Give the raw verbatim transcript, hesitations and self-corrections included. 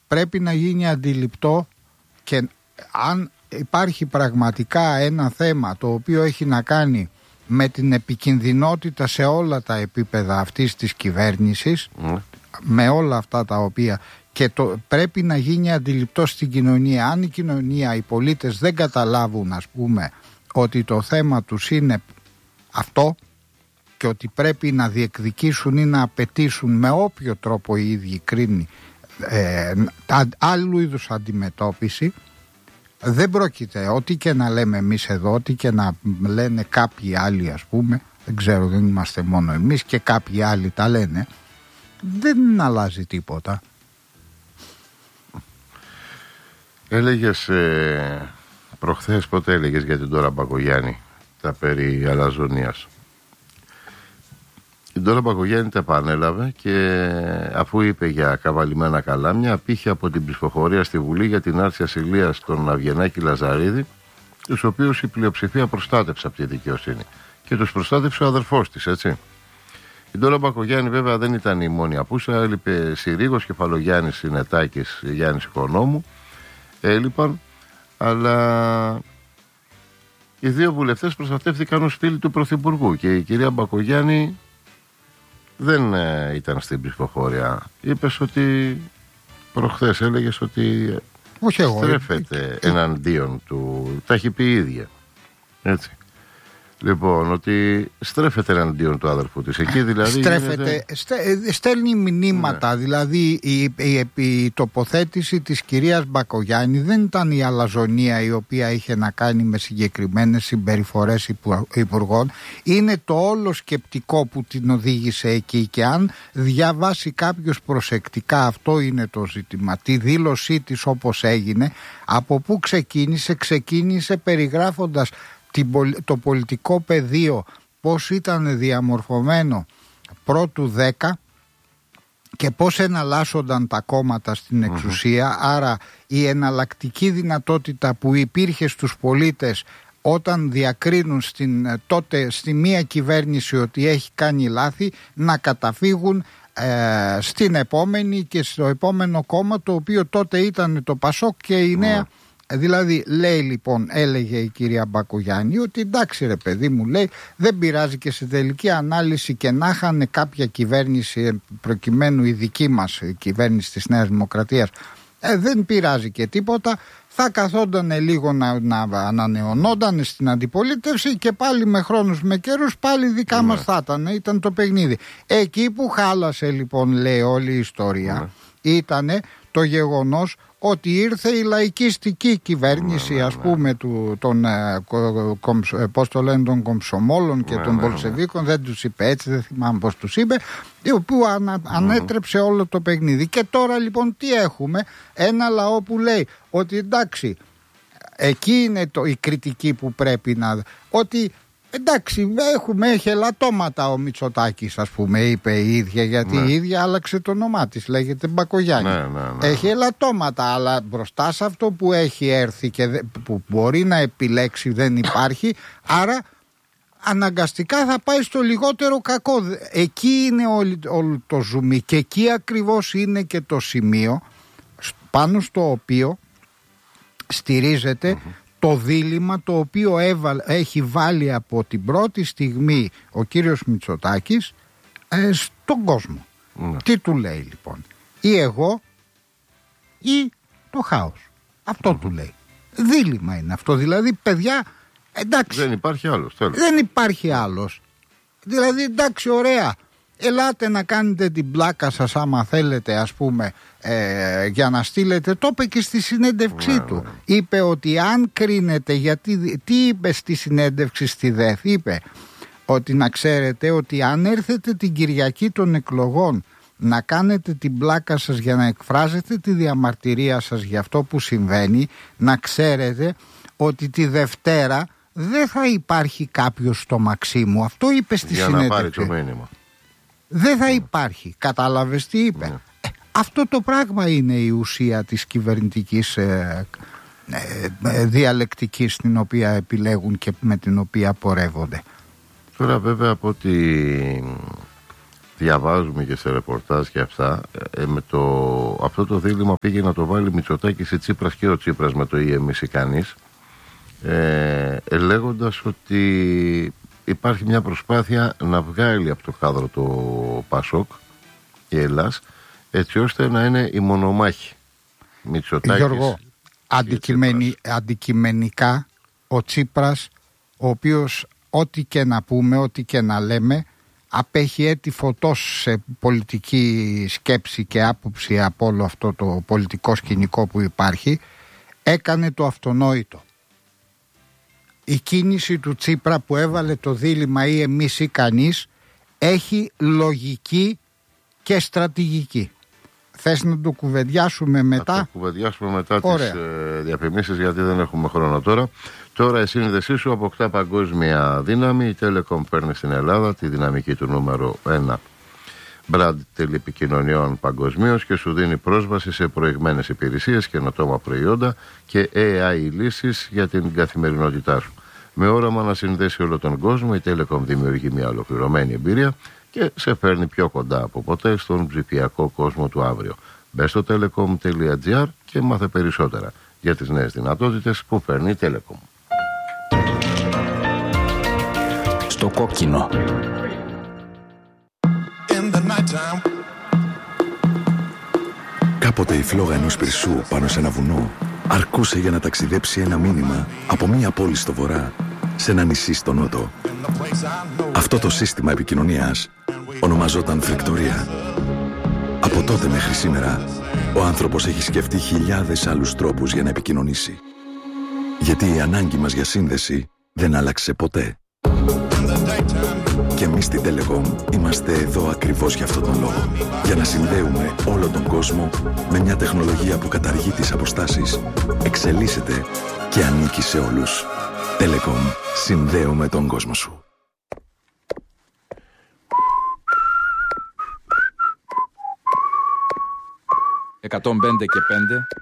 πρέπει να γίνει αντιληπτό, και αν υπάρχει πραγματικά ένα θέμα το οποίο έχει να κάνει με την επικινδυνότητα σε όλα τα επίπεδα αυτής της κυβέρνησης, mm. με όλα αυτά τα οποία, και το, πρέπει να γίνει αντιληπτό στην κοινωνία. Αν η κοινωνία, οι πολίτες δεν καταλάβουν, ας πούμε, ότι το θέμα τους είναι αυτό και ότι πρέπει να διεκδικήσουν ή να απαιτήσουν με όποιο τρόπο οι ίδιοι κρίνει ε, άλλου είδους αντιμετώπιση, δεν πρόκειται, ό,τι και να λέμε εμείς εδώ, ό,τι και να λένε κάποιοι άλλοι, ας πούμε, δεν ξέρω, δεν είμαστε μόνο εμείς, και κάποιοι άλλοι τα λένε, δεν αλλάζει τίποτα. Έλεγες ε, προχθές, πότε έλεγες για την Ντόρα Μπακογιάννη τα περί αλαζονίας? Η Ντόρα Μπακογιάννη τα επανέλαβε και αφού είπε για καβαλημένα καλάμια, απήχε από την ψηφοφορία στη Βουλή για την άρση ασυλίας των Αβγενάκη Λαζαρίδη, τους οποίους η πλειοψηφία προστάτεψε από τη δικαιοσύνη. Και τους προστάτεψε ο αδερφός της, έτσι. Η Ντόρα Μπακογιάννη βέβαια δεν ήταν η μόνη απούσα, έλειπε Συρίγος, Κεφαλογιάννης Συνετάκης, Γιάννης Οικονόμου, έλειπαν, αλλά οι δύο βουλευτές προστατεύτηκαν ως φίλοι του Πρωθυπουργού και η κυρία Μπακογιάννη δεν ε, ήταν στην ψηφοφορία. Είπες ότι προχθές έλεγες ότι όχι εγώ, στρέφεται ε, εναντίον του. Τα έχει πει η ίδια. Έτσι. Λοιπόν, ότι στρέφεται εναντίον του αδερφού της. Εκεί δηλαδή στρέφεται, γίνεται... στε, στέλνει μηνύματα, ναι. Δηλαδή η, η, η, η τοποθέτηση της κυρίας Μπακογιάννη δεν ήταν η αλαζονία η οποία είχε να κάνει με συγκεκριμένες συμπεριφορές υπουργών. Είναι το όλο σκεπτικό που την οδήγησε εκεί, και αν διαβάσει κάποιος προσεκτικά, αυτό είναι το ζήτημα, τη δήλωσή της όπως έγινε, από πού ξεκίνησε, ξεκίνησε περιγράφοντας το πολιτικό πεδίο, πώς ήταν διαμορφωμένο πρώτου δέκα και πώς εναλλάσσονταν τα κόμματα στην εξουσία. Mm-hmm. Άρα η εναλλακτική δυνατότητα που υπήρχε στους πολίτες όταν διακρίνουν στην, τότε στη μία κυβέρνηση ότι έχει κάνει λάθη, να καταφύγουν ε, στην επόμενη και στο επόμενο κόμμα, το οποίο τότε ήταν το Πασόκ και η Νέα. Mm-hmm. Δηλαδή λέει, λοιπόν, έλεγε η κυρία Μπακογιάννη ότι εντάξει ρε παιδί μου, λέει, δεν πειράζει, και σε τελική ανάλυση και να είχαν κάποια κυβέρνηση, προκειμένου η δική μας η κυβέρνηση της Νέας Δημοκρατίας, ε, δεν πειράζει και τίποτα, θα καθόταν λίγο να, να ανανεωνόταν στην αντιπολίτευση και πάλι με χρόνους με καιρούς πάλι δικά mm. μας θα ήταν, ήταν το παιχνίδι. Εκεί που χάλασε, λοιπόν, λέει, όλη η ιστορία mm. ήτανε το γεγονός ότι ήρθε η λαϊκιστική κυβέρνηση, ναι, ας ναι, πούμε, του, των, κομψ, πώς το λένε, των κομψομόλων και ναι, των ναι, Μπολσεβίκων, ναι. Δεν τους είπε έτσι, δεν θυμάμαι πώς τους είπε, που ανα, ανέτρεψε mm. όλο το παιχνίδι. Και τώρα λοιπόν τι έχουμε? Ένα λαό που λέει ότι εντάξει, εκεί είναι το, η κριτική που πρέπει να... Ότι εντάξει, έχουμε, έχει ελαττώματα ο Μητσοτάκης, ας πούμε, είπε η ίδια, γιατί ναι. η ίδια άλλαξε το όνομά της, λέγεται Μπακογιάννη. Ναι, ναι, ναι. Έχει ελαττώματα, αλλά μπροστά σε αυτό που έχει έρθει και δε, που μπορεί να επιλέξει δεν υπάρχει, άρα αναγκαστικά θα πάει στο λιγότερο κακό. Εκεί είναι όλο, όλο το ζουμί, και εκεί ακριβώς είναι και το σημείο πάνω στο οποίο στηρίζεται mm-hmm. το δίλημμα το οποίο έβαλ, έχει βάλει από την πρώτη στιγμή ο κύριος Μητσοτάκης ε, στον κόσμο. Mm. Τι του λέει λοιπόν? Ή εγώ ή το χάος. Αυτό mm. του λέει. Δίλημμα είναι αυτό. Δηλαδή, παιδιά, εντάξει. Δεν υπάρχει άλλος. Τέλος. Δεν υπάρχει άλλος. Δηλαδή, εντάξει, ωραία. Ελάτε να κάνετε την πλάκα σας άμα θέλετε, ας πούμε, ε, για να στείλετε. Το είπε και στη συνέντευξή ναι, του. Ναι. Είπε ότι αν κρίνετε, γιατί, τι είπε στη συνέντευξη στη ΔΕΘ? Είπε ότι να ξέρετε ότι αν έρθετε την Κυριακή των εκλογών να κάνετε την πλάκα σας για να εκφράζετε τη διαμαρτυρία σας για αυτό που συμβαίνει, να ξέρετε ότι τη Δευτέρα δεν θα υπάρχει κάποιος στο Μαξίμου. Αυτό είπε στη για συνέντευξη. Για να πάρει το μήνυμα. Δεν θα υπάρχει. Κατάλαβες τι είπε? Ναι. Ε, αυτό το πράγμα είναι η ουσία της κυβερνητικής ε, ε, ε, διαλεκτικής την οποία επιλέγουν και με την οποία πορεύονται. Τώρα βέβαια από ό,τι διαβάζουμε και σε ρεπορτάζ και αυτά, ε, με το, αυτό το δίλημμα πήγε να το βάλει Μητσοτάκης ή Τσίπρας, και ο Τσίπρας με το ή εμείς ή κανείς, ε, ε, λέγοντας ότι υπάρχει μια προσπάθεια να βγάλει από το κάδρο το Πασόκ η Ελλάς, έτσι ώστε να είναι η μονομάχη Μητσοτάκης. Γιώργο, αντικειμενι, αντικειμενικά ο Τσίπρας, ο οποίος ό,τι και να πούμε, ό,τι και να λέμε, απέχει έτη φωτός σε πολιτική σκέψη και άποψη από όλο αυτό το πολιτικό σκηνικό που υπάρχει, έκανε το αυτονόητο. Η κίνηση του Τσίπρα που έβαλε το δίλημμα ή εμείς ή κανείς έχει λογική και στρατηγική. Θες να το κουβεντιάσουμε μετά? Θα το κουβεντιάσουμε μετά. Ωραία. Τις ε, διαφημίσεις, γιατί δεν έχουμε χρόνο τώρα. Τώρα η σύνδεσή σου αποκτά παγκόσμια δύναμη. Η Telecom παίρνει στην Ελλάδα τη δυναμική του νούμερο ένα brand τηλεπικοινωνιών παγκοσμίως και σου δίνει πρόσβαση σε προηγμένες υπηρεσίες, καινοτόμα προϊόντα και έι άι λύσεις για την καθημερινότητά σου. Με όραμα να συνδέσει όλο τον κόσμο, η Telecom δημιουργεί μια ολοκληρωμένη εμπειρία και σε φέρνει πιο κοντά από ποτέ στον ψηφιακό κόσμο του αύριο. Μπες στο telecom τελεία τζι άρ και μάθε περισσότερα για τις νέες δυνατότητες που φέρνει η Telecom. Στο κόκκινο. Κάποτε η φλόγα ενός πυρσού πάνω σε ένα βουνό αρκούσε για να ταξιδέψει ένα μήνυμα από μία πόλη στο βορρά σε ένα νησί στο νότο. Αυτό το σύστημα επικοινωνίας ονομαζόταν φρεκτορία. Από τότε μέχρι σήμερα, ο άνθρωπος έχει σκεφτεί χιλιάδες άλλους τρόπους για να επικοινωνήσει. Γιατί η ανάγκη μας για σύνδεση δεν άλλαξε ποτέ. Και εμείς στην Telecom είμαστε εδώ ακριβώς για αυτόν τον λόγο. Για να συνδέουμε όλο τον κόσμο με μια τεχνολογία που καταργεί τις αποστάσεις, εξελίσσεται και ανήκει σε όλους. Telecom. Συνδέουμε τον κόσμο σου. εκατόν πέντε και πέντε